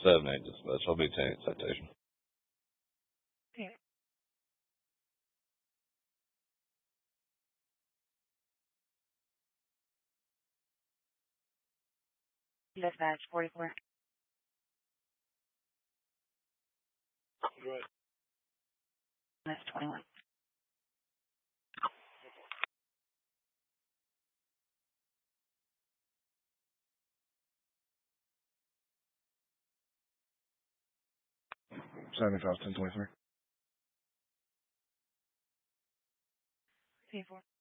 7-8 dispatch. I'll be 10-8 citation. Okay. Dispatch 44. Right. That's 21. $75, 1023. Pay for.